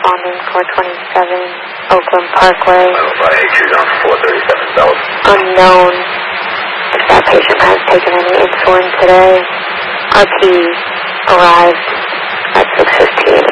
responding 427 Oakland Parkway. By H's on 437 South. Unknown if that patient has taken any insulin today. RP arrived at 6:15.